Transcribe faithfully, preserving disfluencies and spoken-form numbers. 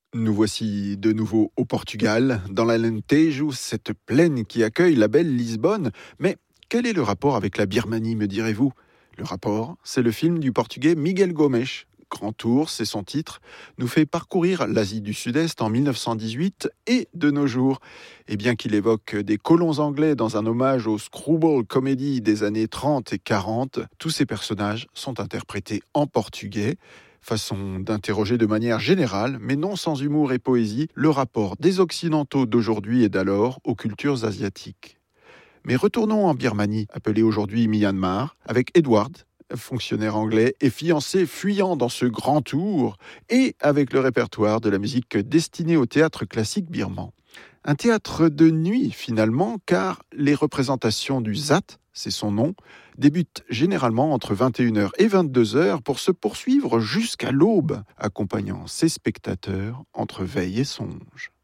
Nous voici de nouveau au Portugal, dans l'Alentejo, cette plaine qui accueille la belle Lisbonne. Mais quel est le rapport avec la Birmanie, me direz-vous ? Le rapport, c'est le film du portugais Miguel Gomes. Grand Tour, c'est son titre, nous fait parcourir l'Asie du Sud-Est en mille neuf cent dix-huit et de nos jours. Et bien qu'il évoque des colons anglais dans un hommage aux screwball comedy des années trente et quarante, tous ces personnages sont interprétés en portugais. Façon d'interroger de manière générale, mais non sans humour et poésie, le rapport des Occidentaux d'aujourd'hui et d'alors aux cultures asiatiques. Mais retournons en Birmanie, appelée aujourd'hui Myanmar, avec Edward, fonctionnaire anglais et fiancé fuyant dans ce grand tour, et avec le répertoire de la musique destinée au théâtre classique birman. Un théâtre de nuit finalement, car les représentations du Z A T, c'est son nom, débutent généralement entre vingt et une heures et vingt-deux heures pour se poursuivre jusqu'à l'aube, accompagnant ses spectateurs entre veille et songe.